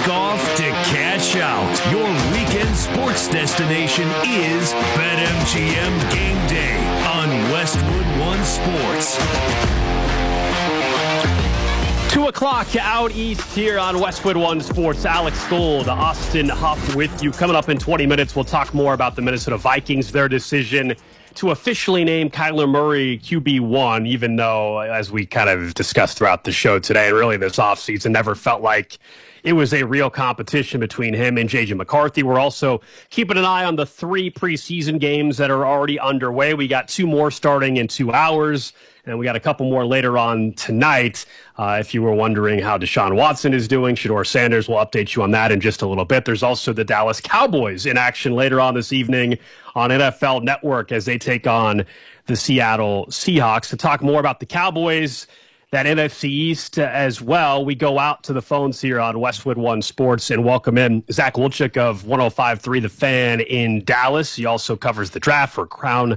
kick off to cash out. Your weekend sports destination is BetMGM Game Day on Westwood One Sports. 2 o'clock out east here on Westwood One Sports. Alex Gold, Austin Huff with you. Coming up in 20 minutes, we'll talk more about the Minnesota Vikings, their decision to officially name Kyler Murray QB1, even though, as we kind of discussed throughout the show today, and really this offseason never felt like it was a real competition between him and J.J. McCarthy. We're also keeping an eye on the 3 preseason games that are already underway. We got 2 more starting in 2 hours, and we got a couple more later on tonight. If you were wondering how Deshaun Watson is doing, Shedeur Sanders will update you on that in just a little bit. There's also the Dallas Cowboys in action later on this evening on NFL Network as they take on the Seattle Seahawks. To talk more about the Cowboys, that NFC East as well, we go out to the phones here on Westwood One Sports and welcome in Zach Wolchuk of 105.3 The Fan in Dallas. He also covers the draft for Crown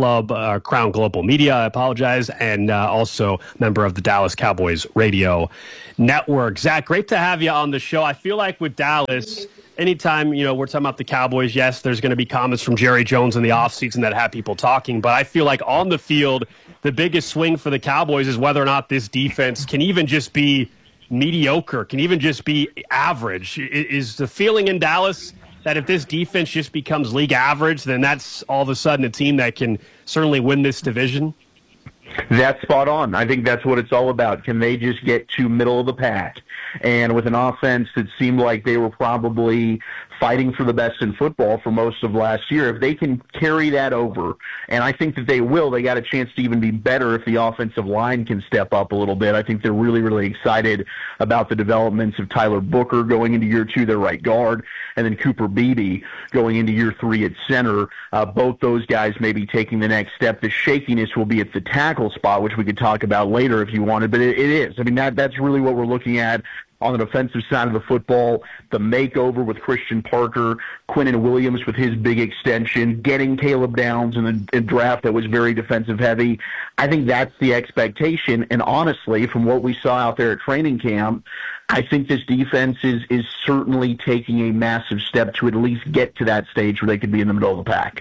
Global Media, I apologize, and also member of the Dallas Cowboys Radio Network. Zach, great to have you on the show. I feel like with Dallas, anytime, we're talking about the Cowboys, yes, there's going to be comments from Jerry Jones in the offseason that have people talking, but I feel like on the field, the biggest swing for the Cowboys is whether or not this defense can even just be mediocre, can even just be average. Is the feeling in Dallas that if this defense just becomes league average, then that's all of a sudden a team that can certainly win this division? That's spot on. I think that's what it's all about. Can they just get to middle of the pack? And with an offense that seemed like they were probably fighting for the best in football for most of last year, if they can carry that over, and I think that they will, they got a chance to even be better if the offensive line can step up a little bit. I think they're really, really excited about the developments of Tyler Booker going into year 2, their right guard, and then Cooper Beebe going into year 3 at center. Both those guys may be taking the next step. The shakiness will be at the tackle spot, which we could talk about later if you wanted, but it is. I mean, that's really what we're looking at. On the defensive side of the football, the makeover with Christian Parker, Quinnen Williams with his big extension, getting Caleb Downs in the draft that was very defensive heavy. I think that's the expectation. And honestly, from what we saw out there at training camp, I think this defense is certainly taking a massive step to at least get to that stage where they could be in the middle of the pack.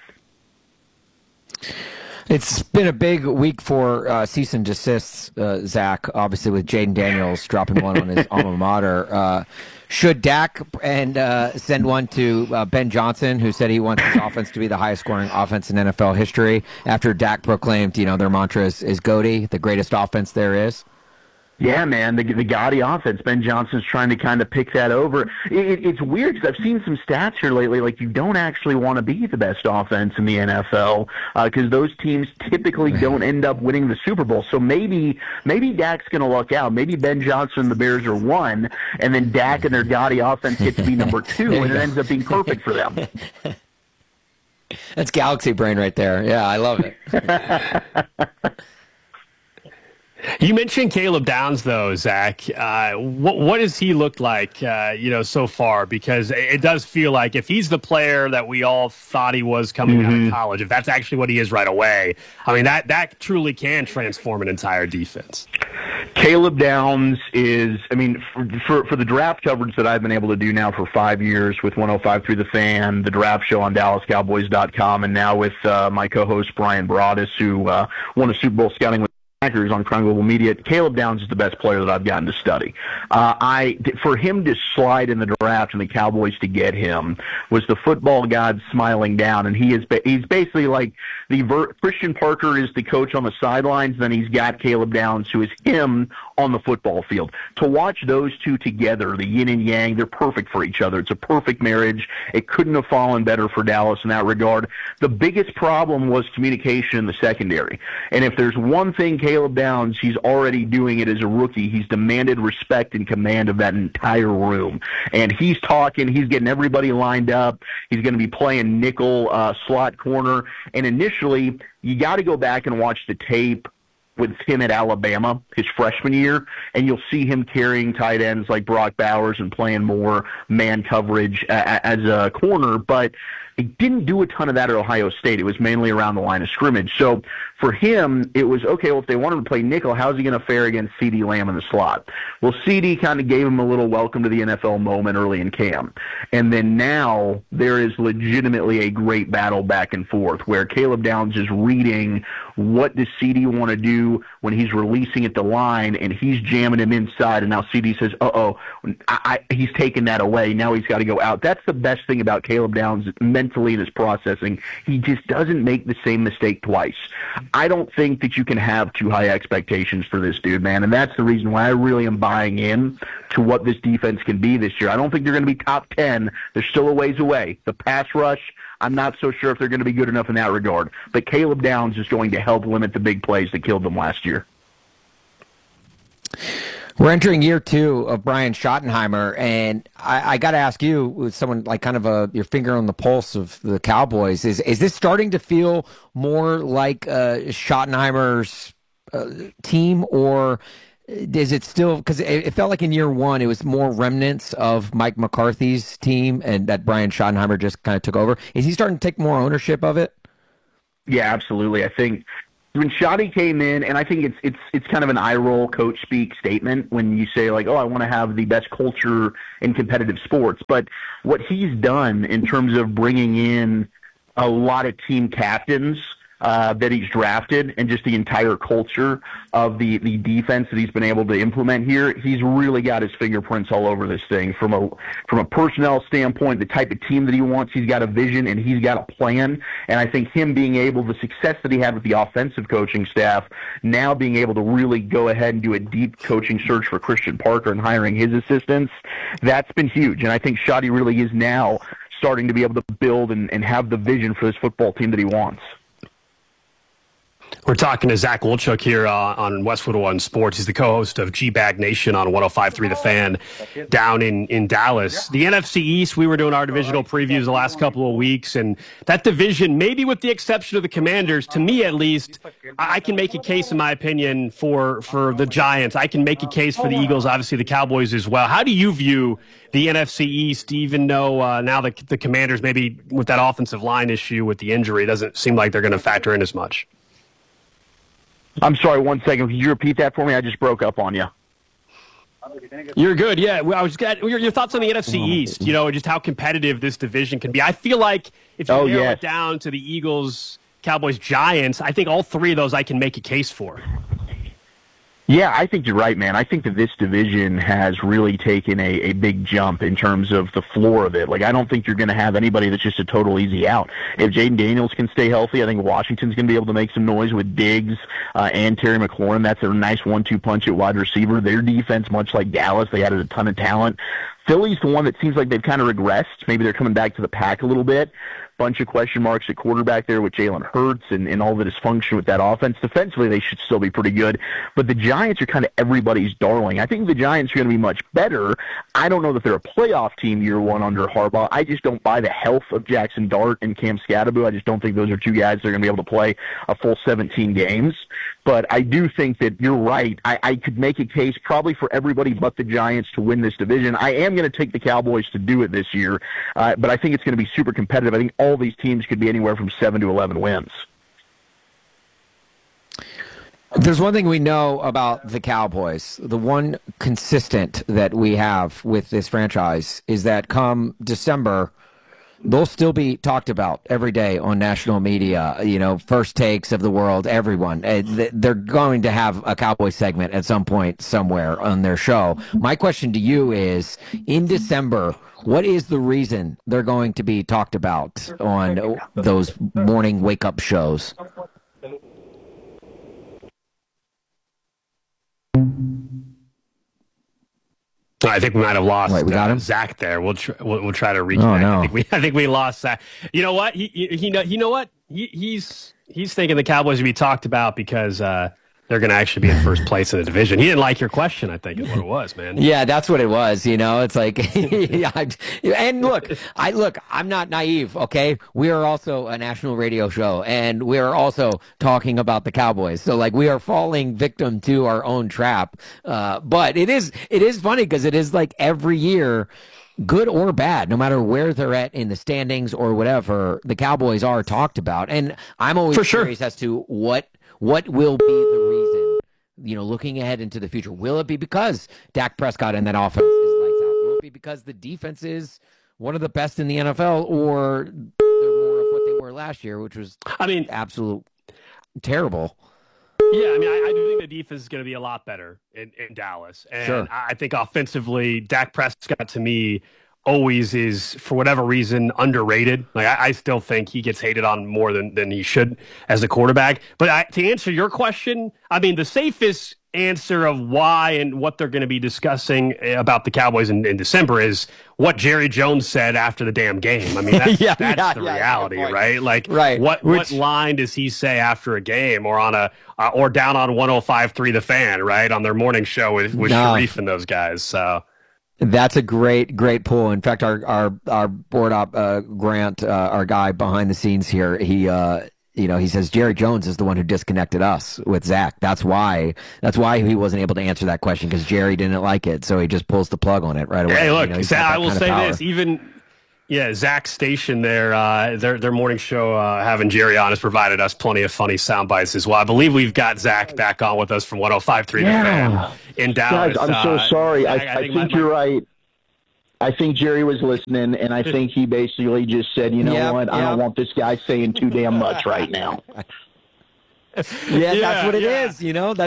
It's been a big week for cease and desists, Zach, obviously with Jaden Daniels dropping one on his alma mater. Should Dak send one to Ben Johnson, who said he wants his offense to be the highest scoring offense in NFL history, after Dak proclaimed, their mantra is GOATY, the greatest offense there is? Yeah, man, the Gotti offense. Ben Johnson's trying to kind of pick that over. It's weird because I've seen some stats here lately, like you don't actually want to be the best offense in the NFL because those teams typically don't end up winning the Super Bowl. So maybe Dak's going to luck out. Maybe Ben Johnson and the Bears are 1, and then Dak and their Gotti offense get to be number 2, and it ends up being perfect for them. That's galaxy brain right there. Yeah, I love it. You mentioned Caleb Downs, though, Zach. What does he look like, so far? Because it does feel like if he's the player that we all thought he was coming out of college, if that's actually what he is right away, I mean, that truly can transform an entire defense. Caleb Downs is, for the draft coverage that I've been able to do now for 5 years with 105.3 The Fan, the draft show on DallasCowboys.com, and now with my co-host Brian Broaddus, who won a Super Bowl scouting with Packers on Crown Global Media. Caleb Downs is the best player that I've gotten to study. For him to slide in the draft and the Cowboys to get him was the football god smiling down, and he's basically like Christian Parker is the coach on the sidelines, then he's got Caleb Downs, who is him on the football field. To watch those two together, the yin and yang, they're perfect for each other. It's a perfect marriage. It couldn't have fallen better for Dallas in that regard. The biggest problem was communication in the secondary. And if there's one thing Caleb Downs, he's already doing it as a rookie. He's demanded respect and command of that entire room. And he's talking, he's getting everybody lined up. He's going to be playing nickel slot corner. And initially, you got to go back and watch the tape with him at Alabama his freshman year, and you'll see him carrying tight ends like Brock Bowers and playing more man coverage as a corner. But He didn't do a ton of that at Ohio State. It was mainly around the line of scrimmage. So for him, it was, okay, well, if they want him to play nickel, how's he going to fare against CeeDee Lamb in the slot? Well, CeeDee kind of gave him a little welcome to the NFL moment early in camp. And then now there is legitimately a great battle back and forth where Caleb Downs is reading what does CeeDee want to do when he's releasing at the line, and he's jamming him inside, and now CeeDee says, he's taken that away. Now he's got to go out. That's the best thing about Caleb Downs mentally in his processing. He just doesn't make the same mistake twice. I don't think that you can have too high expectations for this dude, man, and that's the reason why I really am buying in to what this defense can be this year. I don't think they're going to be top 10. They're still a ways away. The pass rush, I'm not so sure if they're going to be good enough in that regard. But Caleb Downs is going to help limit the big plays that killed them last year. We're entering year 2 of Brian Schottenheimer, and I got to ask you, with someone like kind of your finger on the pulse of the Cowboys, is this starting to feel more like Schottenheimer's team, or is it still, because it felt like in year 1 it was more remnants of Mike McCarthy's team and that Brian Schottenheimer just kind of took over? Is he starting to take more ownership of it? Yeah, absolutely. I think when Schotty came in, and I think it's kind of an eye-roll coach speak statement when you say, like, I want to have the best culture in competitive sports. But what he's done in terms of bringing in a lot of team captains that he's drafted, and just the entire culture of the defense that he's been able to implement here, he's really got his fingerprints all over this thing. From a personnel standpoint, the type of team that he wants, he's got a vision and he's got a plan. And I think him being able, the success that he had with the offensive coaching staff, now being able to really go ahead and do a deep coaching search for Christian Parker and hiring his assistants, that's been huge. And I think Schotty really is now starting to be able to build and have the vision for this football team that he wants. We're talking to Zach Wolchuk here on Westwood One Sports. He's the co-host of G-Bag Nation on 105.3 The Fan down in Dallas. The NFC East, we were doing our divisional previews the last couple of weeks, and that division, maybe with the exception of the Commanders, to me at least, I can make a case, in my opinion, for the Giants. I can make a case for the Eagles, obviously the Cowboys as well. How do you view the NFC East, even though now the Commanders, maybe with that offensive line issue with the injury, doesn't seem like they're going to factor in as much? I'm sorry, 1 second. Could you repeat that for me? I just broke up on you. You're good. Yeah, I was your thoughts on the NFC East. You know, just how competitive this division can be. I feel like if you narrow it down to the Eagles, Cowboys, Giants, I think all three of those I can make a case for. Yeah, I think you're right, man. I think that this division has really taken a big jump in terms of the floor of it. Like, I don't think you're going to have anybody that's just a total easy out. If Jaden Daniels can stay healthy, I think Washington's going to be able to make some noise with Diggs and Terry McLaurin. That's a nice 1-2 punch at wide receiver. Their defense, much like Dallas, they added a ton of talent. Philly's the one that seems like they've kind of regressed. Maybe they're coming back to the pack a little bit. Bunch of question marks at quarterback there with Jalen Hurts and all the dysfunction with that offense. Defensively, they should still be pretty good. But the Giants are kind of everybody's darling. I think the Giants are going to be much better. I don't know that they're a playoff team year one under Harbaugh. I just don't buy the health of Jackson Dart and Cam Scatterbo. I just don't think those are two guys that are going to be able to play a full 17 games. But I do think that you're right. I could make a case probably for everybody but the Giants to win this division. I am going to take the Cowboys to do it this year, but I think it's going to be super competitive. I think all these teams could be anywhere from 7 to 11 wins. There's one thing we know about the Cowboys. The one consistent that we have with this franchise is that come December, they'll still be talked about every day on national media, you know, first takes of the world, everyone. They're going to have a Cowboy segment at some point somewhere on their show. My question to you is, in December, what is the reason they're going to be talked about on those morning wake-up shows? I think we might have lost we got him? Zach there. We'll try to reconnect. Oh, no. I think we lost Zach. You know what? You know what? He's thinking the Cowboys will be talked about because they're going to actually be in first place in the division. He didn't like your question, I think, is what it was, man. Yeah, that's what it was. You know, it's like, and look, I'm not naive. Okay, we are also a national radio show, and we are also talking about the Cowboys. So, like, we are falling victim to our own trap. But it is funny because it is like every year. good or bad, no matter where they're at in the standings or whatever, the Cowboys are talked about. And I'm always curious as to what will be the reason, looking ahead into the future. Will it be because Dak Prescott and that offense is lights out? Will it be because the defense is one of the best in the NFL, or they're more of what they were last year, which was, absolute terrible? Yeah, I do think the defense is going to be a lot better in Dallas. And I think offensively, Dak Prescott, to me, always is, for whatever reason, underrated. Like I still think he gets hated on more than he should as a quarterback. But to answer your question, the safest answer of why and what they're going to be discussing about the Cowboys in December is what Jerry Jones said after the damn game. That's the reality, right? Like, what line does he say after a game or on or down on 105.3 The Fan, right, on their morning show with Sharif and those guys? So. That's a great pull. In fact, our board op Grant, our guy behind the scenes here, he says Jerry Jones is the one who disconnected us with Zach. That's why he wasn't able to answer that question, because Jerry didn't like it, so he just pulls the plug on it right away. Hey, look, I will say this, Zach's station there, their morning show, having Jerry on, has provided us plenty of funny sound bites as well. I believe we've got Zach back on with us from 105.3 The Fan in Dallas. Guys, I'm so sorry. I think you're right. I think Jerry was listening, and I think he basically just said, what, I don't want this guy saying too damn much right now. That's what it is.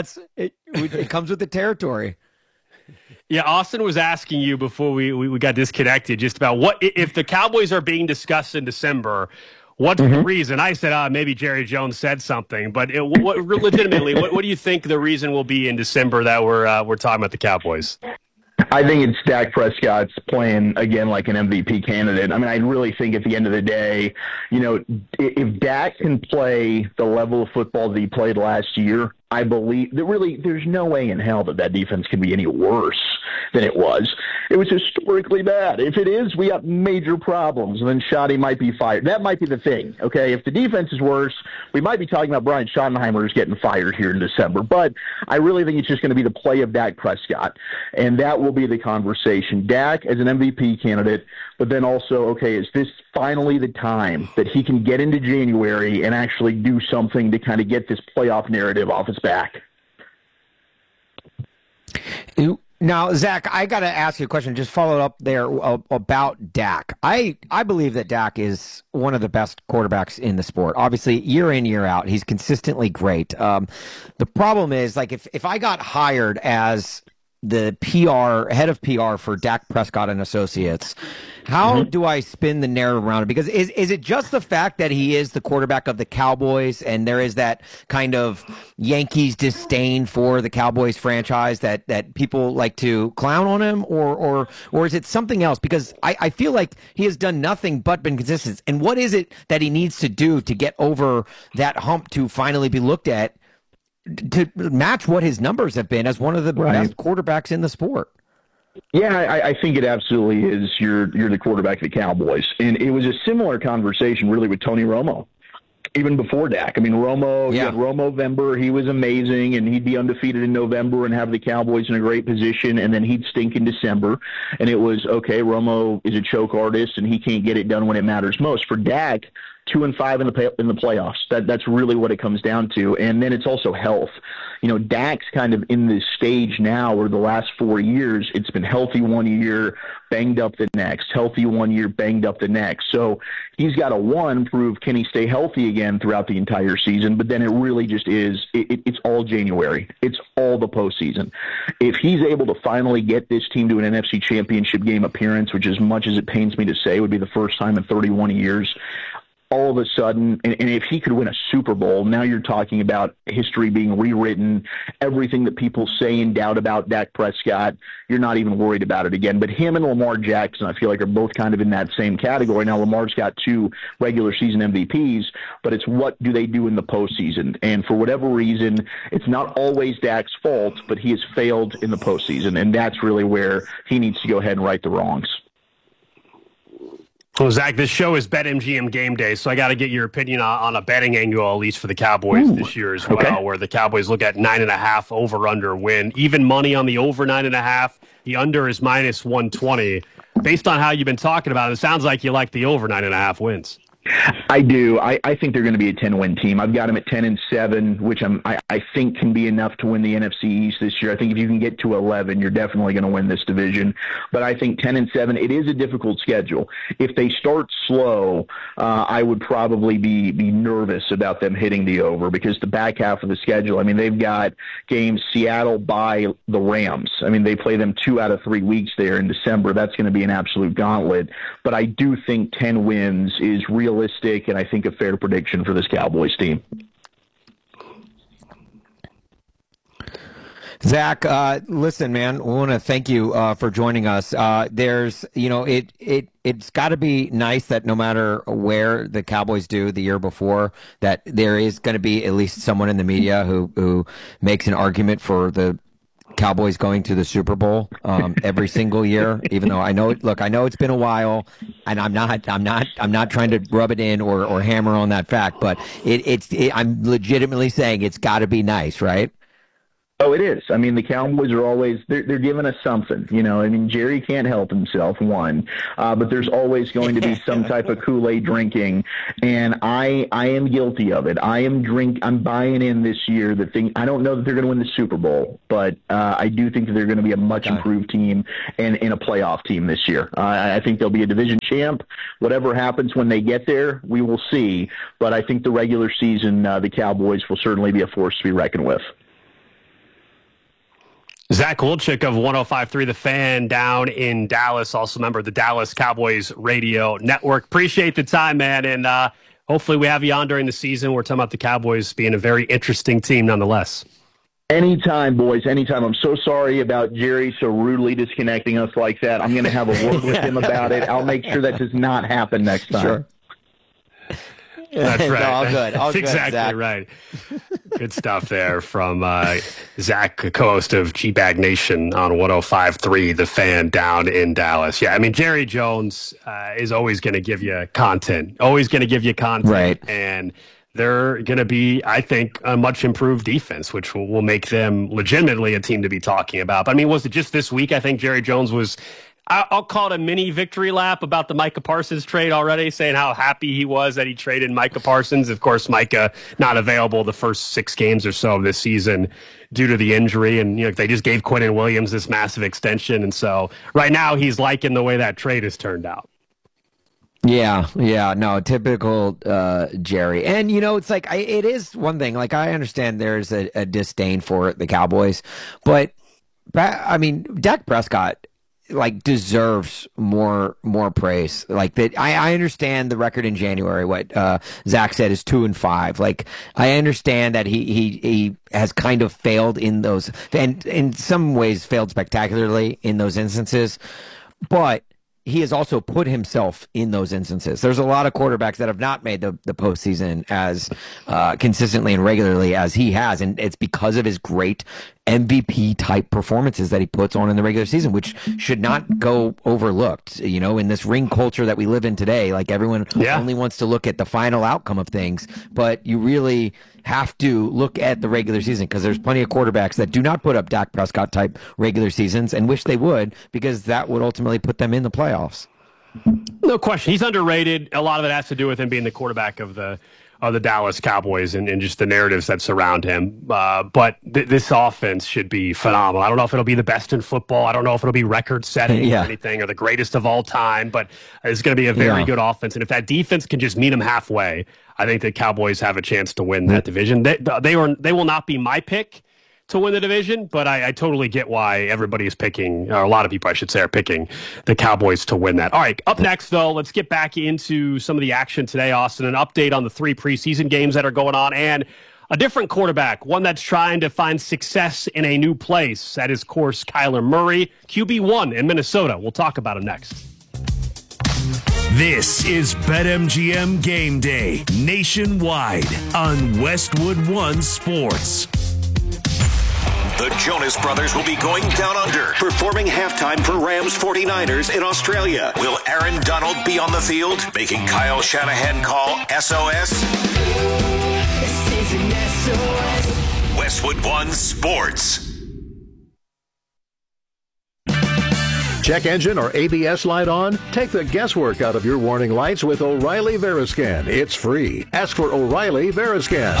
It comes with the territory. Yeah, Austin was asking you before we got disconnected just about what if the Cowboys are being discussed in December. What's the reason? I said maybe Jerry Jones said something, but legitimately, what do you think the reason will be in December that we're talking about the Cowboys? I think it's Dak Prescott's playing again like an MVP candidate. I really think at the end of the day, if Dak can play the level of football that he played last year, I believe that really there's no way in hell that defense can be any worse than it was. It was historically bad. If it is, we got major problems, and then Shoddy might be fired. That might be the thing, okay? If the defense is worse, we might be talking about Brian Schottenheimer getting fired here in December. But I really think it's just going to be the play of Dak Prescott, and that will be the conversation. Dak as an MVP candidate, but then also, okay, is this finally the time that he can get into January and actually do something to kind of get this playoff narrative off his back? Now, Zach, I got to ask you a question. Just follow up there about Dak. I believe that Dak is one of the best quarterbacks in the sport. Obviously, year in, year out, he's consistently great. The problem is, like, if I got hired as the head of PR for Dak Prescott and Associates, how do I spin the narrative around it? Because is it just the fact that he is the quarterback of the Cowboys and there is that kind of Yankees disdain for the Cowboys franchise that people like to clown on him, or is it something else? Because I feel like he has done nothing but been consistent. And what is it that he needs to do to get over that hump to finally be looked at to match what his numbers have been as one of the best quarterbacks in the sport? Yeah, I think it absolutely is. You're the quarterback of the Cowboys. And it was a similar conversation really with Tony Romo, even before Dak. Romo, you had Romo-vember. He was amazing, and he'd be undefeated in November and have the Cowboys in a great position, and then he'd stink in December. And it was, okay, Romo is a choke artist, and he can't get it done when it matters most. For Dak, 2-5 in the playoffs. That's really what it comes down to. And then it's also health. Dak's kind of in this stage now where the last 4 years, it's been healthy 1 year, banged up the next, healthy 1 year, banged up the next. So he's got to, prove can he stay healthy again throughout the entire season, but then it really just is, it's all January. It's all the postseason. If he's able to finally get this team to an NFC Championship game appearance, which as much as it pains me to say would be the first time in 31 years, all of a sudden, and if he could win a Super Bowl, now you're talking about history being rewritten, everything that people say and doubt about Dak Prescott, you're not even worried about it again. But him and Lamar Jackson, I feel like, are both kind of in that same category. Now, Lamar's got 2 regular season MVPs, but it's what do they do in the postseason? And for whatever reason, it's not always Dak's fault, but he has failed in the postseason, and that's really where he needs to go ahead and right the wrongs. Well, Zach, this show is BetMGM Game Day, so I got to get your opinion on a betting angle, at least for the Cowboys this year as well, where the Cowboys look at 9.5 over/under win. Even money on the over 9.5. The under is -120. based on how you've been talking about it, it sounds like you like the over 9.5 wins. I do. I think they're going to be a 10-win team. I've got them at 10-7, which I think can be enough to win the NFC East this year. I think if you can get to 11, you're definitely going to win this division. But I think 10-7, it is a difficult schedule. If they start slow, I would probably be nervous about them hitting the over, because the back half of the schedule, I mean, they've got games Seattle by the Rams. I mean, they play them 2 out of 3 weeks there in December. That's going to be an absolute gauntlet. But I do think 10 wins is realistic, and I think a fair prediction for this Cowboys team. Zach, listen, man, we want to thank you for joining us. There's, it's got to be nice that no matter where the Cowboys do the year before, that there is going to be at least someone in the media who makes an argument for the Cowboys going to the Super Bowl every single year, even though I know it's been a while, and I'm not trying to rub it in or hammer on that fact, but I'm legitimately saying it's got to be nice, right? Oh, it is. I mean, the Cowboys are always, they're giving us something, I mean, Jerry can't help himself, but there's always going to be some type of Kool-Aid drinking, and I am guilty of it. I'm buying in this year. I don't know that they're going to win the Super Bowl, but I do think that they're going to be a much improved team and a playoff team this year. I think they'll be a division champ. Whatever happens when they get there, we will see, but I think the regular season, the Cowboys will certainly be a force to be reckoned with. Zach Wolchuk of 105.3 The Fan down in Dallas, also member of the Dallas Cowboys Radio Network. Appreciate the time, man, and hopefully we have you on during the season. We're talking about the Cowboys being a very interesting team nonetheless. Anytime, boys, anytime. I'm so sorry about Jerry so rudely disconnecting us like that. I'm going to have a word with him about it. I'll make sure that does not happen next time. Sure. That's right. No, all good. That's exactly Zach. right. Good stuff there from Zach, co-host of G-Bag Nation on 105.3 The Fan down in Dallas. Yeah, I mean, Jerry Jones is always going to give you content. Right. And they're going to be, I think, a much improved defense, which will make them legitimately a team to be talking about. But I mean, was it just this week? I think Jerry Jones was, I'll call it a mini victory lap about the Micah Parsons trade already, saying how happy he was that he traded Micah Parsons. Of course, Micah not available the first 6 games or so of this season due to the injury. And, they just gave Quinnen Williams this massive extension. And so right now he's liking the way that trade has turned out. Yeah, no, typical Jerry. And, it's like, it is one thing. Like, I understand there's a disdain for the Cowboys, but, I mean, Dak Prescott, deserves more praise. That, I understand the record in January. What Zach said is 2-5. I understand that he has kind of failed in those, and in some ways failed spectacularly in those instances, but he has also put himself in those instances. There's a lot of quarterbacks that have not made the postseason as consistently and regularly as he has, and it's because of his great MVP-type performances that he puts on in the regular season, which should not go overlooked. In this ring culture that we live in today, everyone only wants to look at the final outcome of things, but you really have to look at the regular season, because there's plenty of quarterbacks that do not put up Dak Prescott-type regular seasons and wish they would, because that would ultimately put them in the playoffs. No question. He's underrated. A lot of it has to do with him being the quarterback of the Dallas Cowboys and just the narratives that surround him. But this offense should be phenomenal. I don't know if it'll be the best in football. I don't know if it'll be record-setting or anything, or the greatest of all time, but it's going to be a very good offense. And if that defense can just meet them halfway, I think the Cowboys have a chance to win that division. They will not be my pick to win the division, but I totally get why everybody is picking, or a lot of people, I should say, are picking the Cowboys to win that. All right, up next, though, let's get back into some of the action today, Austin, an update on the 3 preseason games that are going on, and a different quarterback, one that's trying to find success in a new place. That is, of course, Kyler Murray, QB1 in Minnesota. We'll talk about him next. This is BetMGM Game Day nationwide on Westwood One Sports. The Jonas Brothers will be going down under, performing halftime for Rams 49ers in Australia. Will Aaron Donald be on the field, making Kyle Shanahan call SOS? This is an SOS. Westwood One Sports. Check engine or ABS light on? Take the guesswork out of your warning lights with O'Reilly Veriscan. It's free. Ask for O'Reilly Veriscan.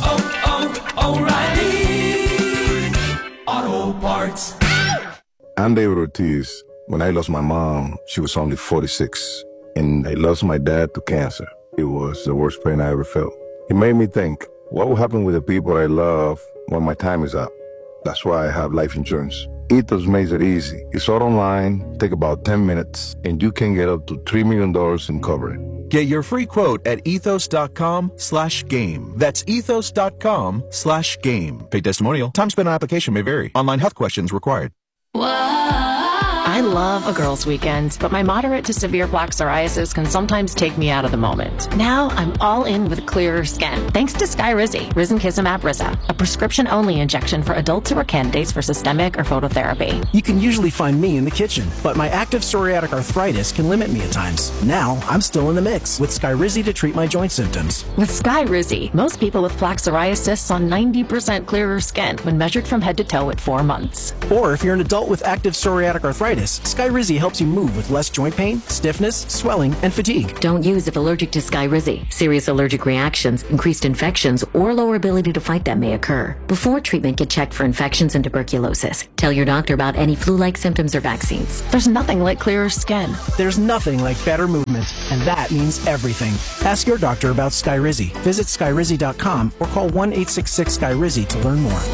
O'Reilly Auto Parts. I'm David Ortiz. When I lost my mom, she was only 46. And I lost my dad to cancer. It was the worst pain I ever felt. It made me think, what will happen with the people I love when my time is up? That's why I have life insurance. Ethos makes it easy. It's all online, take about 10 minutes, and you can get up to $3 million in coverage. Get your free quote at ethos.com/game. That's ethos.com/game. Paid testimonial. Time spent on application may vary. Online health questions required. I love a girls' weekend, but my moderate to severe plaque psoriasis can sometimes take me out of the moment. Now I'm all in with clearer skin, thanks to Skyrizi, Risankizumab Riza, a prescription-only injection for adults who are candidates for systemic or phototherapy. You can usually find me in the kitchen, but my active psoriatic arthritis can limit me at times. Now I'm still in the mix with Skyrizi to treat my joint symptoms. With Skyrizi, most people with plaque psoriasis saw 90% clearer skin when measured from head to toe at 4 months. Or if you're an adult with active psoriatic arthritis, Skyrizi helps you move with less joint pain, stiffness, swelling, and fatigue. Don't use if allergic to Skyrizi. Serious allergic reactions, increased infections, or lower ability to fight them may occur. Before treatment, get checked for infections and tuberculosis. Tell your doctor about any flu-like symptoms or vaccines. There's nothing like clearer skin. There's nothing like better movement, and that means everything. Ask your doctor about Skyrizi. Visit Skyrizi.com or call 1-866-SKYRIZI to learn more.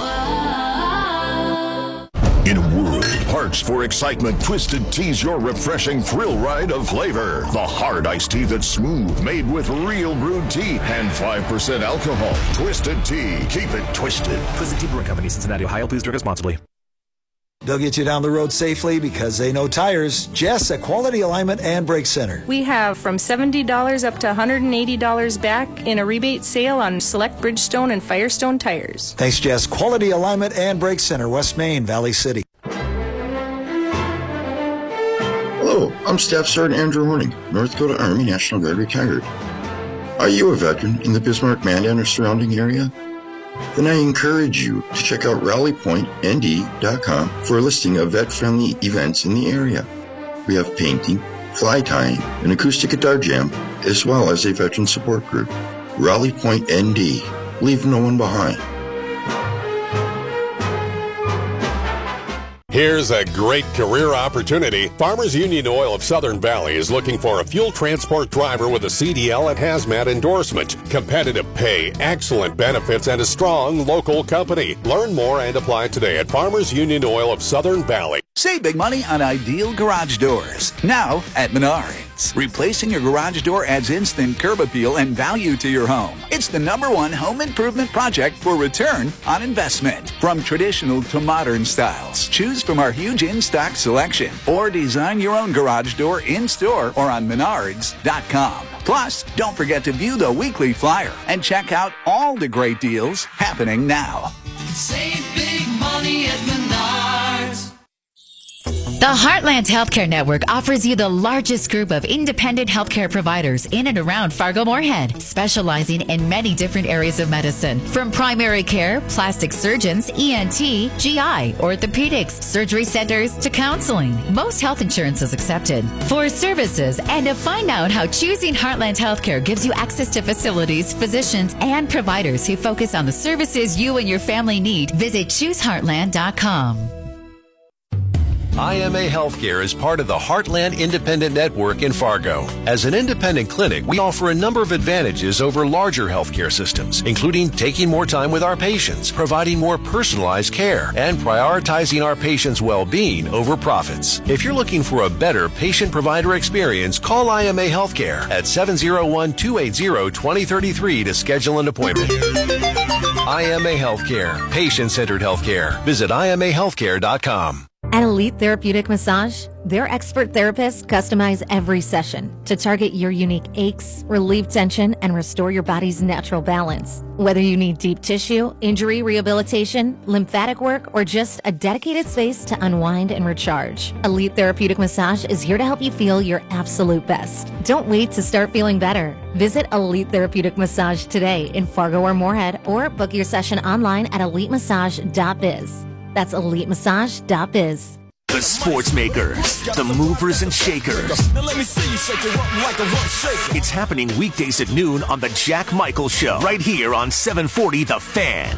In a world parched for excitement, Twisted Tea's your refreshing thrill ride of flavor. The hard iced tea that's smooth, made with real brewed tea and 5% alcohol. Twisted Tea. Keep it twisted. Twisted Tea Brewing Company, Cincinnati, Ohio. Please drink responsibly. They'll get you down the road safely because they know tires. Jess at Quality Alignment and Brake Center. We have from $70 up to $180 back in a rebate sale on select Bridgestone and Firestone tires. Thanks, Jess. Quality Alignment and Brake Center, West Main, Valley City. Hello, I'm Staff Sergeant Andrew Horning, North Dakota Army National Guard retired. Are you a veteran in the Bismarck, Mandan, or surrounding area? Then I encourage you to check out rallypointnd.com for a listing of vet-friendly events in the area. We have painting, fly tying, an acoustic guitar jam, as well as a veteran support group. Rally Point ND. Leave no one behind. Here's a great career opportunity. Farmers Union Oil of Southern Valley is looking for a fuel transport driver with a CDL and hazmat endorsement. Competitive pay, excellent benefits, and a strong local company. Learn more and apply today at Farmers Union Oil of Southern Valley. Save big money on Ideal Garage Doors. Now at Menards. Replacing your garage door adds instant curb appeal and value to your home. It's the #1 home improvement project for return on investment. From traditional to modern styles, choose from our huge in-stock selection or design your own garage door in-store or on Menards.com. Plus, don't forget to view the weekly flyer and check out all the great deals happening now. Save big money at Menards. The Heartland Healthcare Network offers you the largest group of independent healthcare providers in and around Fargo-Moorhead, specializing in many different areas of medicine, from primary care, plastic surgeons, ENT, GI, orthopedics, surgery centers, to counseling. Most health insurance is accepted. For services and to find out how choosing Heartland Healthcare gives you access to facilities, physicians, and providers who focus on the services you and your family need, visit ChooseHeartland.com. IMA Healthcare is part of the Heartland Independent Network in Fargo. As an independent clinic, we offer a number of advantages over larger healthcare systems, including taking more time with our patients, providing more personalized care, and prioritizing our patients' well-being over profits. If you're looking for a better patient-provider experience, call IMA Healthcare at 701-280-2033 to schedule an appointment. IMA Healthcare, patient-centered healthcare. Visit IMAHealthcare.com. At Elite Therapeutic Massage, their expert therapists customize every session to target your unique aches, relieve tension, and restore your body's natural balance. Whether you need deep tissue, injury rehabilitation, lymphatic work, or just a dedicated space to unwind and recharge, Elite Therapeutic Massage is here to help you feel your absolute best. Don't wait to start feeling better. Visit Elite Therapeutic Massage today in Fargo or Moorhead, or book your session online at elitemassage.biz. That's elitemassage.biz. The sports makers, the movers and shakers. Now let me see you shake it up like a rough shaker. It's happening weekdays at noon on the Jack Michael Show, right here on 740 The Fan.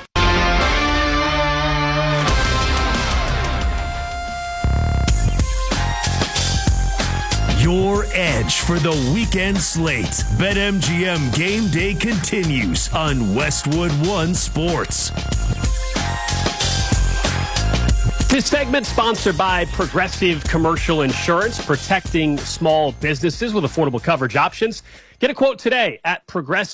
Your edge for the weekend slate. BetMGM Game Day continues on Westwood One Sports. This segment sponsored by Progressive Commercial Insurance, protecting small businesses with affordable coverage options. Get a quote today at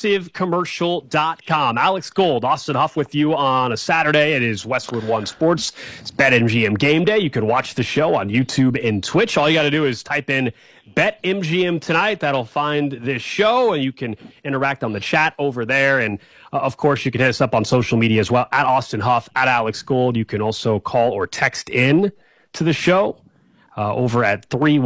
progressivecommercial.com. Alex Gold, Austin Huff with you on a Saturday. It is Westwood One Sports. It's BetMGM Game Day. You can watch the show on YouTube and Twitch. All you got to do is type in BetMGM tonight. That'll find this show, and you can interact on the chat over there. And, of course, you can hit us up on social media as well, at Austin Huff, at Alex Gold. You can also call or text in to the show over at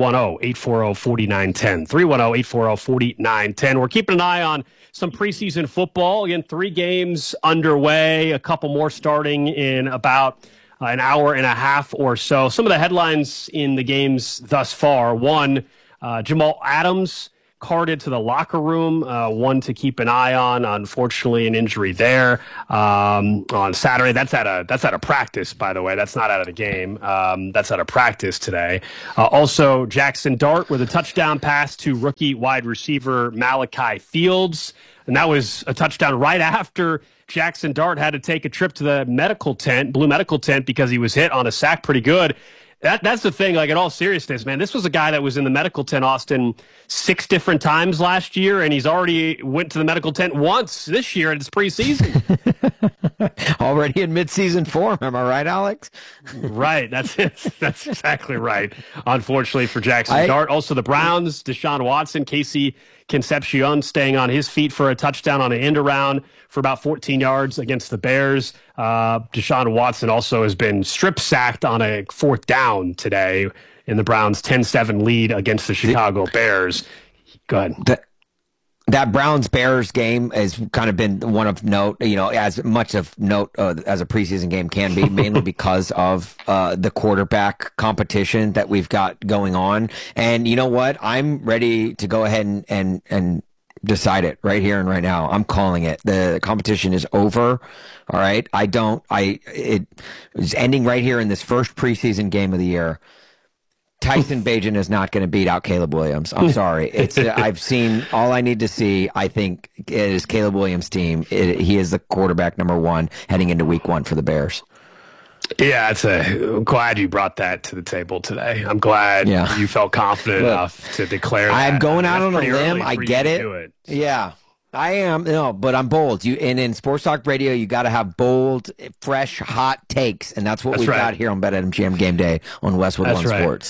310-840-4910. 310-840-4910. We're keeping an eye on some preseason football. Again, 3 games underway, a couple more starting in about an hour and a half or so. Some of the headlines in the games thus far. One, Jamal Adams carted to the locker room, one to keep an eye on. Unfortunately, an injury there on Saturday. That's at a practice, by the way. That's not out of the game. That's at a practice today. Also, Jackson Dart with a touchdown pass to rookie wide receiver Malachi Fields, and that was a touchdown right after Jackson Dart had to take a trip to the medical tent, Blue Medical Tent, because he was hit on a sack pretty good. That's the thing, like, in all seriousness, man, this was a guy that was in the medical tent, Austin, 6 different times last year, and he's already went to the medical tent once this year, and it's preseason. Already in midseason form, am I right, Alex? Right, that's exactly right, unfortunately for Jackson Dart. Also, the Browns, Deshaun Watson, Casey Concepcion staying on his feet for a touchdown on an end around for about 14 yards against the Bears. Deshaun Watson also has been strip sacked on a 4th down today in the Browns' 10-7 lead against the Chicago Bears. Go ahead. That Browns-Bears game has kind of been one of note, as much of note as a preseason game can be, mainly because of the quarterback competition that we've got going on. And you know what? I'm ready to go ahead and decide it right here and right now. I'm calling it. The competition is over. All right. It is ending right here in this first preseason game of the year. Tyson Bagent is not going to beat out Caleb Williams. I'm sorry. I've seen all I need to see. I think it is Caleb Williams' team. He is the quarterback number 1 heading into week 1 for the Bears. Yeah, I'm glad you brought that to the table today. I'm glad you felt confident enough to declare that. I'm going out on a limb. I get it. Yeah, I am. But I'm bold. And in Sports Talk Radio, you got to have bold, fresh, hot takes, and that's what we've got here on BetMGM Game Day on Westwood One Sports.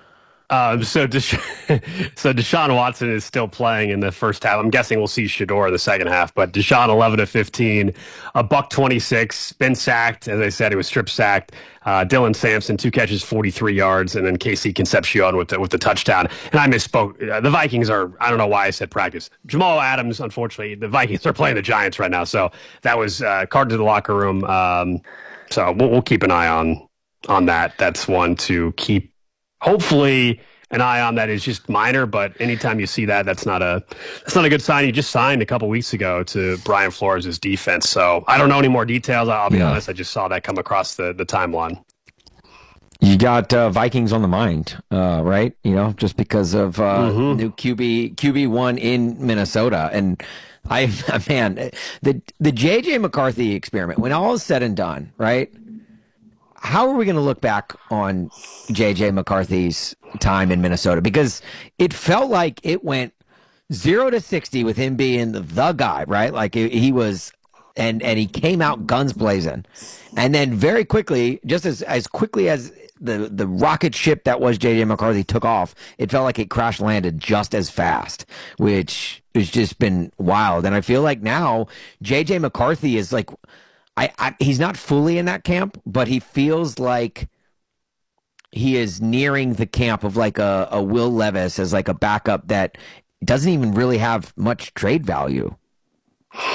So Deshaun Watson is still playing in the first half. I'm guessing we'll see Shedeur in the second half, but Deshaun 11-15, $126, been sacked. As I said, he was strip sacked. Dylan Sampson, 2 catches, 43 yards, and then Casey Concepcion with the touchdown. And I misspoke. The Vikings are, I don't know why I said practice. Jamal Adams, unfortunately, the Vikings are playing the Giants right now. So that was carted to the locker room. So we'll keep an eye on that. That's one to keep. Hopefully, an eye on that is just minor, but anytime you see that, that's not a good sign. He just signed a couple weeks ago to Brian Flores' defense, so I don't know any more details. I'll be honest, I just saw that come across the timeline. You got Vikings on the mind, right? Just because of new QB1 in Minnesota, and the J.J. McCarthy experiment. When all is said and done, right? How are we going to look back on J.J. McCarthy's time in Minnesota? Because it felt like it went 0-60 with him being the guy, right? Like he was, and he came out guns blazing. And then very quickly, just as quickly as the rocket ship that was J.J. McCarthy took off, it felt like it crash landed just as fast, which has just been wild. And I feel like now J.J. McCarthy is like, he's not fully in that camp, but he feels like he is nearing the camp of like a Will Levis as like a backup that doesn't even really have much trade value.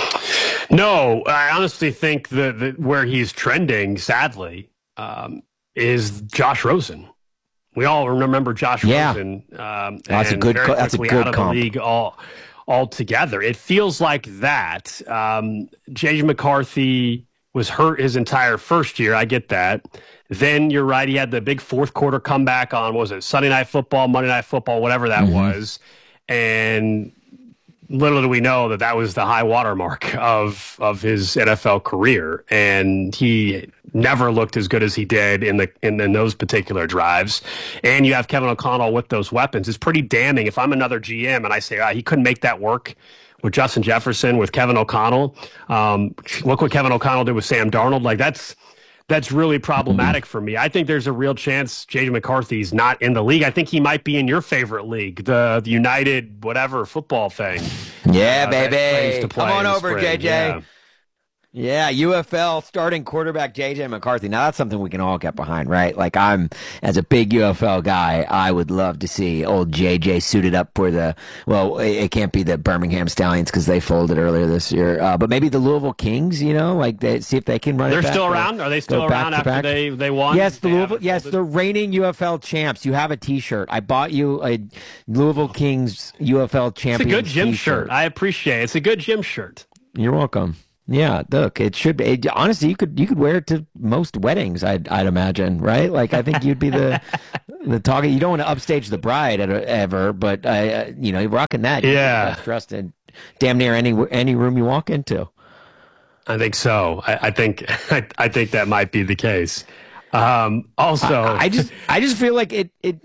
No, I honestly think that where he's trending, sadly, is Josh Rosen. We all remember Josh Rosen. That's a good out of comp. The league altogether. It feels like that. J.J. McCarthy was hurt his entire first year. I get that. Then you're right. He had the big fourth quarter comeback on, what was it, Sunday Night Football, Monday Night Football, whatever that was. And little do we know that was the high watermark of his NFL career. And he never looked as good as he did in those particular drives. And you have Kevin O'Connell with those weapons. It's pretty damning. If I'm another GM and I say, he couldn't make that work with Justin Jefferson, with Kevin O'Connell. Look what Kevin O'Connell did with Sam Darnold. Like, that's really problematic for me. I think there's a real chance J.J. McCarthy's not in the league. I think he might be in your favorite league, the United whatever football thing. Yeah, baby. Come on over, spring. JJ. Yeah, UFL starting quarterback J.J. McCarthy. Now, that's something we can all get behind, right? Like, as a big UFL guy, I would love to see old J.J. suited up for it can't be the Birmingham Stallions because they folded earlier this year, but maybe the Louisville Kings, see if they can run it back. They're still around? Are they still around after they won? Yes, the reigning UFL champs. You have a T-shirt. I bought you a Louisville Kings UFL champion. It's a good gym T-shirt. shirt. I appreciate it. It's a good gym shirt. You're welcome. Yeah, look, it should be. Honestly, you could wear it to most weddings. I'd imagine, right? Like, I think you'd be the target. You don't want to upstage the bride ever, but you're rocking that. Yeah, dressed in damn near any room you walk into. I think so. I think that might be the case. Also, I just feel like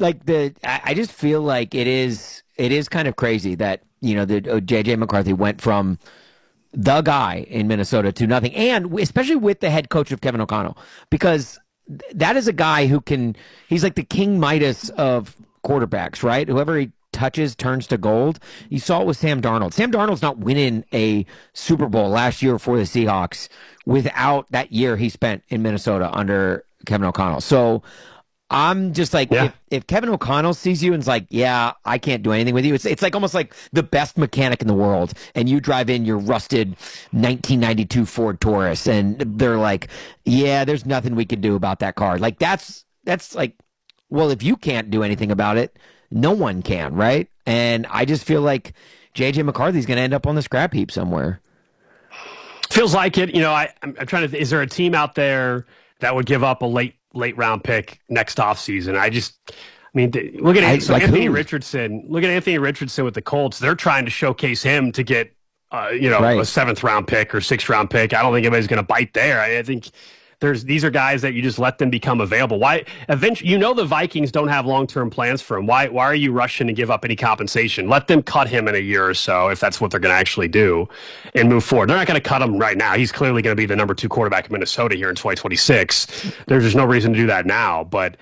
I just feel like it is kind of crazy that the J.J. McCarthy went from the guy in Minnesota to nothing, and especially with the head coach of Kevin O'Connell, because that is a guy he's like the King Midas of quarterbacks, right? Whoever he touches turns to gold. You saw it with Sam Darnold. Sam Darnold's not winning a Super Bowl last year for the Seahawks without that year he spent in Minnesota under Kevin O'Connell. So I'm just like, if Kevin O'Connell sees you and is like, yeah, I can't do anything with you. It's like almost like the best mechanic in the world, and you drive in your rusted 1992 Ford Taurus, and they're like, yeah, there's nothing we can do about that car. Like, that's like, well, if you can't do anything about it, no one can, right? And I just feel like J.J. McCarthy's going to end up on the scrap heap somewhere. Feels like it. I'm trying to. Is there a team out there that would give up a late round pick next offseason? Look at Anthony Richardson. Look at Anthony Richardson with the Colts. They're trying to showcase him to get a seventh round pick or sixth round pick. I don't think anybody's going to bite there. I think these are guys that you just let them become available. Why? Eventually, the Vikings don't have long-term plans for him. Why are you rushing to give up any compensation? Let them cut him in a year or so, if that's what they're going to actually do, and move forward. They're not going to cut him right now. He's clearly going to be the number 2 quarterback in Minnesota here in 2026. There's just no reason to do that now. But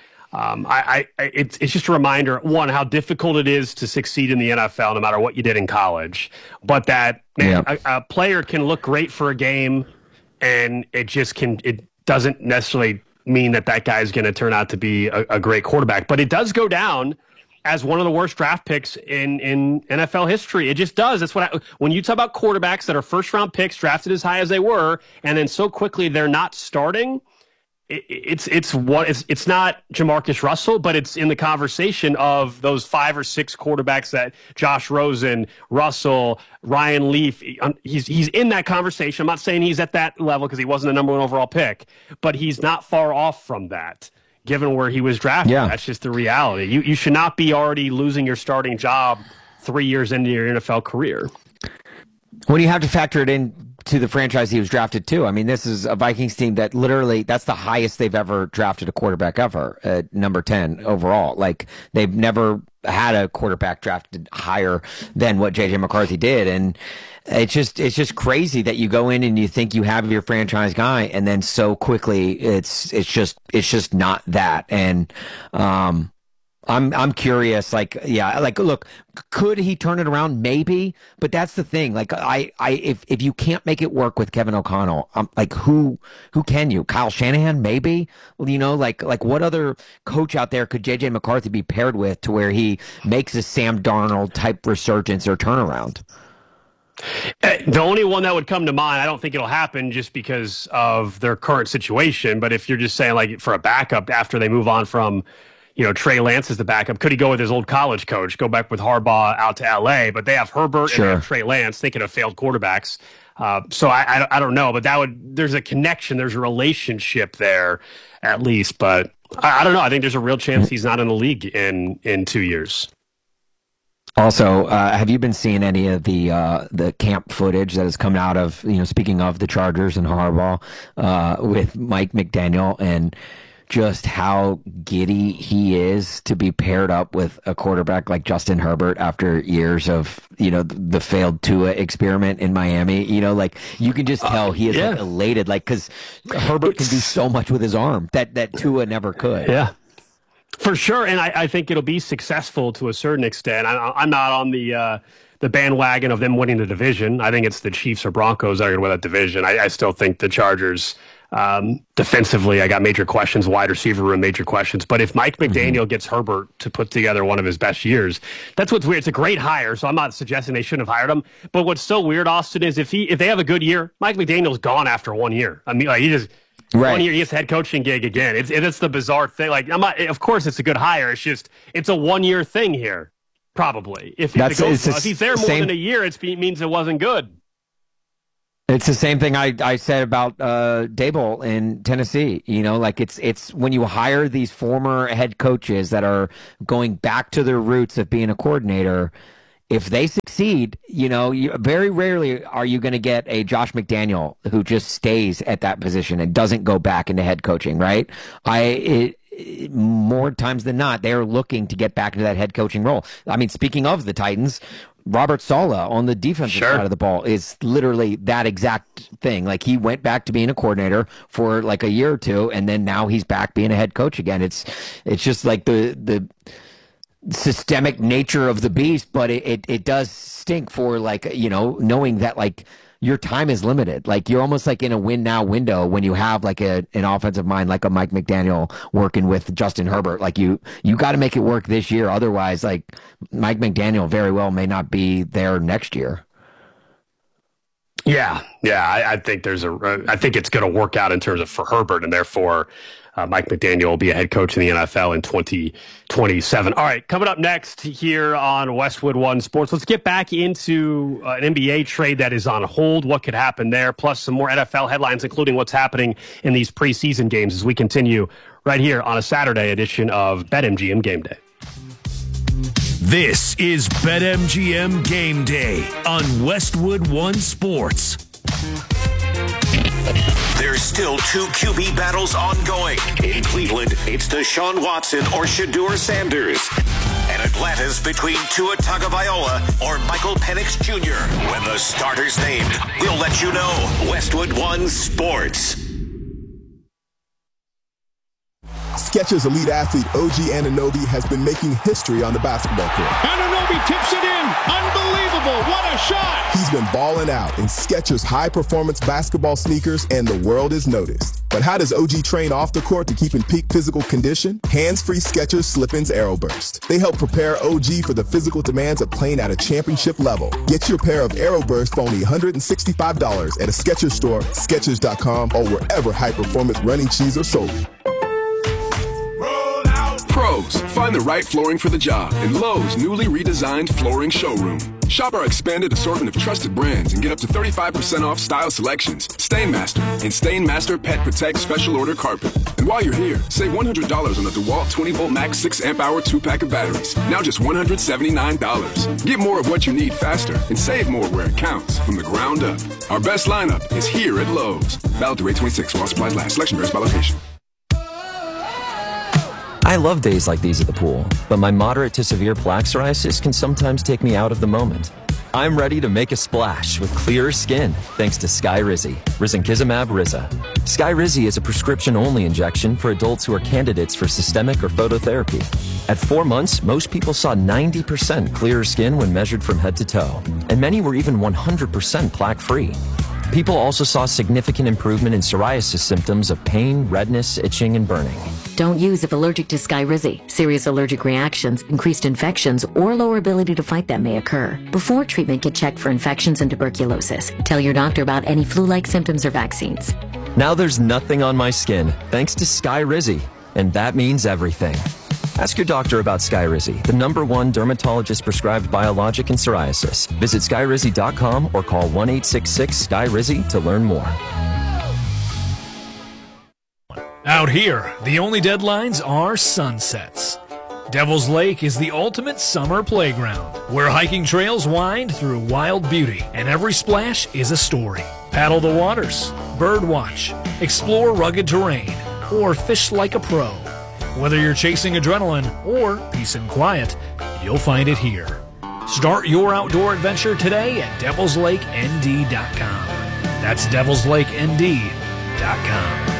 it's just a reminder, one, how difficult it is to succeed in the NFL, no matter what you did in college. But that a player can look great for a game, and it doesn't necessarily mean that guy is going to turn out to be a great quarterback. But it does go down as one of the worst draft picks in NFL history. It just does. That's when you talk about quarterbacks that are first-round picks drafted as high as they were, and then so quickly they're not starting. It's not Jamarcus Russell, but it's in the conversation of those 5 or 6 quarterbacks that Josh Rosen, Russell, Ryan Leaf, he's in that conversation. I'm not saying he's at that level because he wasn't the number 1 overall pick, but he's not far off from that, given where he was drafted. Yeah. That's just the reality. You should not be already losing your starting job 3 years into your NFL career. When you have to factor it in to the franchise he was drafted to. I mean, this is a Vikings team that literally, that's the highest they've ever drafted a quarterback ever, at number 10 overall. Like, they've never had a quarterback drafted higher than what J.J. McCarthy did. And it's just crazy that you go in and you think you have your franchise guy, and then so quickly it's just not that. And, I'm curious, look, could he turn it around? Maybe, but that's the thing. Like, if you can't make it work with Kevin O'Connell, who can you? Kyle Shanahan, maybe. Well, like what other coach out there could J.J. McCarthy be paired with to where he makes a Sam Darnold type resurgence or turnaround? The only one that would come to mind, I don't think it'll happen just because of their current situation. But if you're just saying like for a backup after they move on from, Trey Lance as the backup, could he go with his old college coach, go back with Harbaugh out to LA? But they have Herbert and they have Trey Lance, thinking of failed quarterbacks. So I don't know, but there's a connection, there's a relationship there at least. But I don't know. I think there's a real chance he's not in the league in 2 years. Also, have you been seeing any of the camp footage that has come out of, speaking of the Chargers and Harbaugh, with Mike McDaniel and just how giddy he is to be paired up with a quarterback like Justin Herbert after years of, the failed Tua experiment in Miami? You can just tell he is elated, because Herbert can do so much with his arm that Tua never could. Yeah. For sure, and I think it'll be successful to a certain extent. I'm not on the bandwagon of them winning the division. I think it's the Chiefs or Broncos that are going to win that division. I still think the Chargers, defensively, I got major questions, wide receiver room, major questions. But if Mike McDaniel gets Herbert to put together one of his best years, that's what's weird. It's a great hire, so I'm not suggesting they shouldn't have hired him. But what's so weird, Austin, is if they have a good year, Mike McDaniel's gone after 1 year. I mean, he just... Right. 1 year, he gets a head coaching gig again. It's the bizarre thing. Of course, it's a good hire. It's just it's a 1 year thing here, probably. If he's there more than a year, it means it wasn't good. It's the same thing I said about Daboll in Tennessee. It's when you hire these former head coaches that are going back to their roots of being a coordinator. If they succeed, very rarely are you going to get a Josh McDaniel who just stays at that position and doesn't go back into head coaching, right? More times than not, they're looking to get back into that head coaching role. I mean, speaking of the Titans, Robert Saleh on the defensive side of the ball is literally that exact thing. He went back to being a coordinator for a year or two, and then now he's back being a head coach again. It's just like the systemic nature of the beast, but it does stink for knowing that your time is limited. You're almost in a win now window when you have an offensive mind like a Mike McDaniel working with Justin Herbert. You got to make it work this year, otherwise Mike McDaniel very well may not be there next year. Yeah, I think I think it's going to work out in terms of for Herbert, and therefore Mike McDaniel will be a head coach in the NFL in 2027. All right, coming up next here on Westwood One Sports, let's get back into an NBA trade that is on hold, what could happen there, plus some more NFL headlines, including what's happening in these preseason games as we continue right here on a Saturday edition of BetMGM Game Day. This is BetMGM Game Day on Westwood One Sports. There's still two QB battles ongoing. In Cleveland, it's Deshaun Watson or Shedeur Sanders. And Atlanta's between Tua Tagovailoa or Michael Penix Jr. When the starter's named, we'll let you know. Westwood One Sports. Skechers elite athlete OG Anunoby has been making history on the basketball court. Anunoby tips it in. Unbelievable. What a shot. He's been balling out in Skechers high-performance basketball sneakers, and the world is noticed. But how does OG train off the court to keep in peak physical condition? Hands-free Skechers Slip-ins Aeroburst. They help prepare OG for the physical demands of playing at a championship level. Get your pair of Aeroburst for only $165 at a Skechers store, Skechers.com, or wherever high-performance running shoes are sold. Pros, find the right flooring for the job in Lowe's newly redesigned flooring showroom. Shop our expanded assortment of trusted brands and get up to 35% off style selections, Stainmaster, and Stainmaster Pet Protect Special Order Carpet. And while you're here, save $100 on the DeWalt 20-volt max 6 amp hour 2-pack of batteries. Now just $179. Get more of what you need faster and save more where it counts from the ground up. Our best lineup is here at Lowe's. Valid through 8/26 while supplies last. Selection varies by location. I love days like these at the pool, but my moderate to severe plaque psoriasis can sometimes take me out of the moment. I'm ready to make a splash with clearer skin thanks to Skyrizi, Risankizumab Riza. Skyrizi is a prescription-only injection for adults who are candidates for systemic or phototherapy. At 4 months, most people saw 90% clearer skin when measured from head to toe, and many were even 100% plaque-free. People also saw significant improvement in psoriasis symptoms of pain, redness, itching, and burning. Don't use if allergic to Skyrizi. Serious allergic reactions, increased infections, or lower ability to fight them may occur. Before treatment, get checked for infections and tuberculosis. Tell your doctor about any flu-like symptoms or vaccines. Now there's nothing on my skin thanks to Skyrizi, and that means everything. Ask your doctor about Skyrizi, the #1 dermatologist-prescribed biologic in psoriasis. Visit Skyrizi.com or call 1-866-SKYRIZI to learn more. Out here, the only deadlines are sunsets. Devil's Lake is the ultimate summer playground, where hiking trails wind through wild beauty, and every splash is a story. Paddle the waters, bird watch, explore rugged terrain, or fish like a pro. Whether you're chasing adrenaline or peace and quiet, you'll find it here. Start your outdoor adventure today at devilslakend.com. That's devilslakend.com.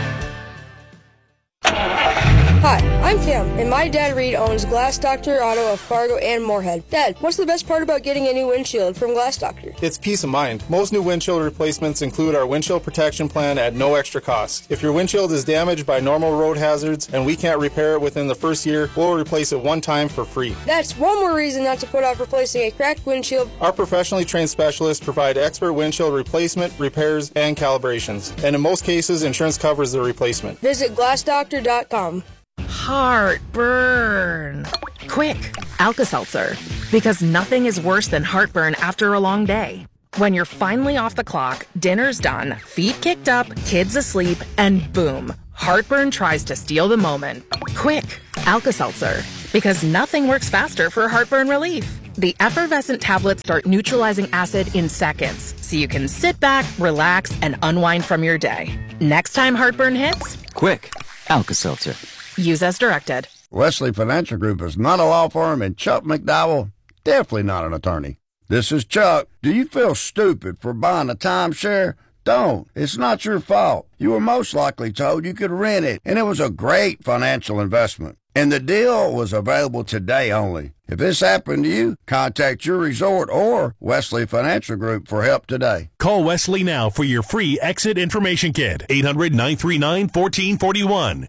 Hi, I'm Tim, and my dad Reed owns Glass Doctor Auto of Fargo and Moorhead. Dad, what's the best part about getting a new windshield from Glass Doctor? It's peace of mind. Most new windshield replacements include our windshield protection plan at no extra cost. If your windshield is damaged by normal road hazards and we can't repair it within the first year, we'll replace it one time for free. That's one more reason not to put off replacing a cracked windshield. Our professionally trained specialists provide expert windshield replacement, repairs, and calibrations. And in most cases, insurance covers the replacement. Visit glassdoctor.com. Heartburn. Quick, Alka-Seltzer. Because nothing is worse than heartburn after a long day. When you're finally off the clock, dinner's done, feet kicked up, kids asleep, and boom, heartburn tries to steal the moment. Quick, Alka-Seltzer. Because nothing works faster for heartburn relief. The effervescent tablets start neutralizing acid in seconds, so you can sit back, relax, and unwind from your day. Next time heartburn hits, quick, Alka-Seltzer. Use as directed. Wesley Financial Group is not a law firm, and Chuck McDowell, definitely not an attorney. This is Chuck. Do you feel stupid for buying a timeshare? Don't. It's not your fault. You were most likely told you could rent it, and it was a great financial investment. And the deal was available today only. If this happened to you, contact your resort or Wesley Financial Group for help today. Call Wesley now for your free exit information kit. 800-939-1441.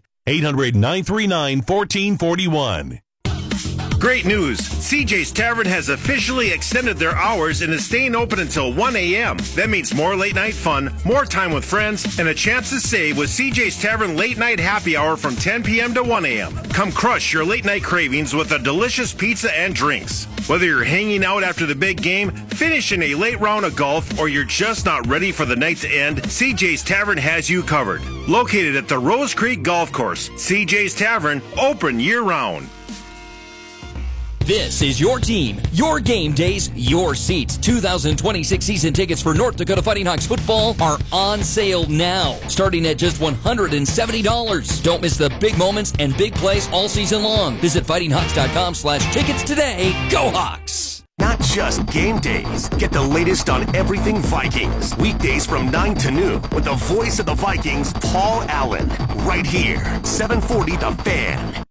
800-939-1441. Great news! CJ's Tavern has officially extended their hours and is staying open until 1 a.m. That means more late night fun, more time with friends, and a chance to save with CJ's Tavern Late Night Happy Hour from 10 p.m. to 1 a.m. Come crush your late night cravings with a delicious pizza and drinks. Whether you're hanging out after the big game, finishing a late round of golf, or you're just not ready for the night to end, CJ's Tavern has you covered. Located at the Rose Creek Golf Course, CJ's Tavern, open year-round. This is your team, your game days, your seats. 2026 season tickets for North Dakota Fighting Hawks football are on sale now, starting at just $170. Don't miss the big moments and big plays all season long. Visit fightinghawks.com/tickets today. Go Hawks! Not just game days. Get the latest on everything Vikings. Weekdays from 9 to noon with the voice of the Vikings, Paul Allen. Right here, 740 The Fan.